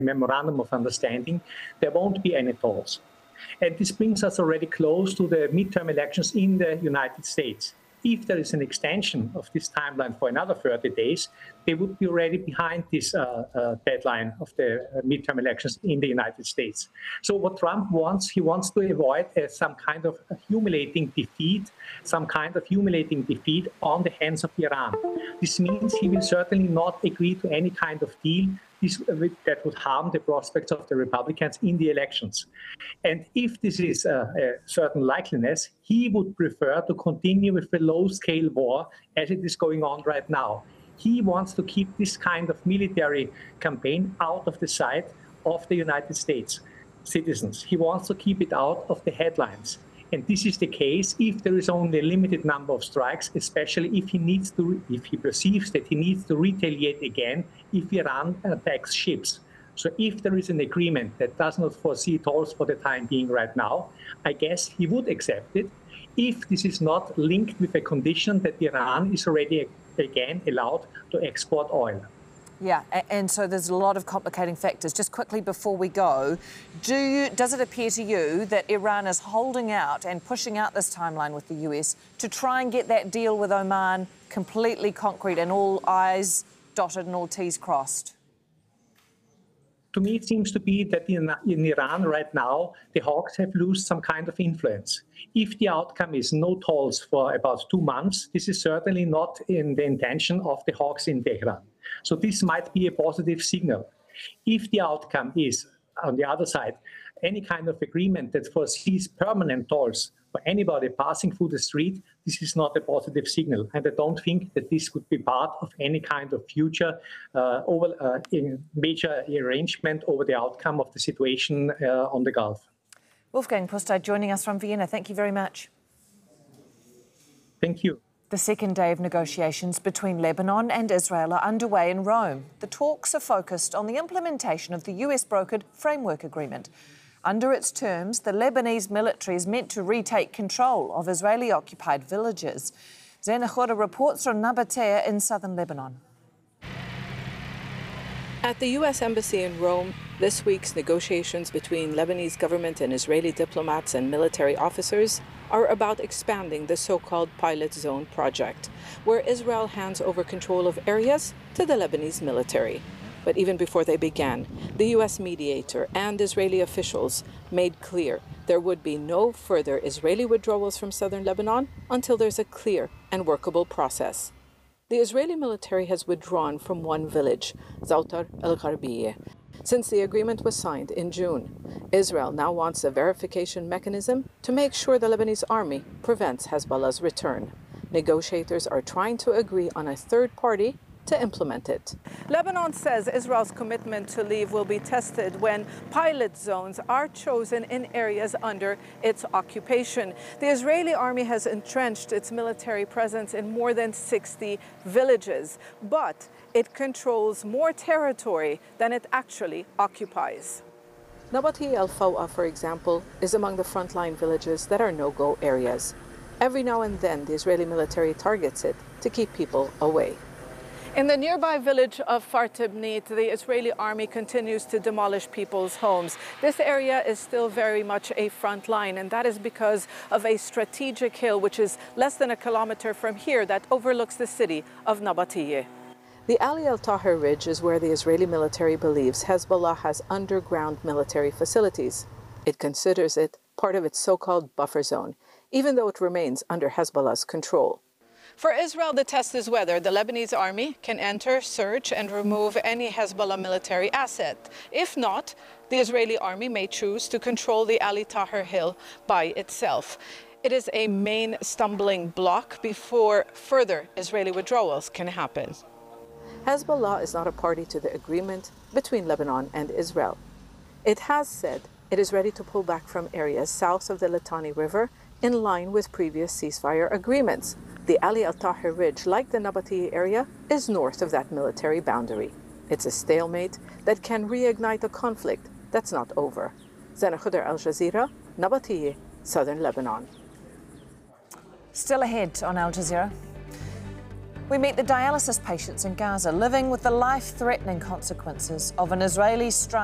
memorandum of understanding, there won't be any talks. And this brings us already close to the midterm elections in the United States. If there is an extension of this timeline for another 30 days, they would be already behind this deadline of the midterm elections in the United States. So what Trump wants, he wants to avoid some kind of humiliating defeat on the hands of Iran. This means he will certainly not agree to any kind of deal that would harm the prospects of the Republicans in the elections. And if this is a certain likeliness, he would prefer to continue with the low-scale war as it is going on right now. He wants to keep this kind of military campaign out of the sight of the United States citizens. He wants to keep it out of the headlines. And this is the case if there is only a limited number of strikes, especially if he perceives that he needs to retaliate again if Iran attacks ships. So if there is an agreement that does not foresee tolls for the time being right now, I guess he would accept it if this is not linked with a condition that Iran is already again allowed to export oil. Yeah, and so there's a lot of complicating factors. Just quickly before we go, does it appear to you that Iran is holding out and pushing out this timeline with the US to try and get that deal with Oman completely concrete and all I's dotted and all T's crossed? To me, it seems to be that in Iran right now, the hawks have lost some kind of influence. If the outcome is no tolls for about 2 months, this is certainly not in the intention of the hawks in Tehran. So this might be a positive signal. If the outcome is, on the other side, any kind of agreement that foresees permanent tolls for anybody passing through the street, this is not a positive signal. And I don't think that this would be part of any kind of future major arrangement over the outcome of the situation on the Gulf. Wolfgang Pusztai joining us from Vienna. Thank you very much. Thank you. The second day of negotiations between Lebanon and Israel are underway in Rome. The talks are focused on the implementation of the US-brokered framework agreement. Under its terms, the Lebanese military is meant to retake control of Israeli-occupied villages. Zaina Khoury reports from Nabatea in southern Lebanon. At the U.S. Embassy in Rome, this week's negotiations between Lebanese government and Israeli diplomats and military officers are about expanding the so-called Pilot Zone project, where Israel hands over control of areas to the Lebanese military. But even before they began, the U.S. mediator and Israeli officials made clear there would be no further Israeli withdrawals from southern Lebanon until there's a clear and workable process. The Israeli military has withdrawn from one village, Zawtar al-Gharbiyeh, since the agreement was signed in June. Israel now wants a verification mechanism to make sure the Lebanese army prevents Hezbollah's return. Negotiators are trying to agree on a third party to implement it. Lebanon says Israel's commitment to leave will be tested when pilot zones are chosen in areas under its occupation. The Israeli army has entrenched its military presence in more than 60 villages, but it controls more territory than it actually occupies. Nabati al-Fawa, for example, is among the frontline villages that are no-go areas. Every now and then, the Israeli military targets it to keep people away. In the nearby village of Fartibnit, the Israeli army continues to demolish people's homes. This area is still very much a front line, and that is because of a strategic hill which is less than a kilometer from here that overlooks the city of Nabatea. The Ali al-Tahir Ridge is where the Israeli military believes Hezbollah has underground military facilities. It considers it part of its so-called buffer zone, even though it remains under Hezbollah's control. For Israel, the test is whether the Lebanese army can enter, search, and remove any Hezbollah military asset. If not, the Israeli army may choose to control the Ali Tahir Hill by itself. It is a main stumbling block before further Israeli withdrawals can happen. Hezbollah is not a party to the agreement between Lebanon and Israel. It has said it is ready to pull back from areas south of the Litani River in line with previous ceasefire agreements. The Ali al-Tahir Ridge, like the Nabatea area, is north of that military boundary. It's a stalemate that can reignite a conflict that's not over. Zaina Khoury, Al Jazeera, Nabatea, southern Lebanon. Still ahead on Al Jazeera. We meet the dialysis patients in Gaza living with the life-threatening consequences of an Israeli strike.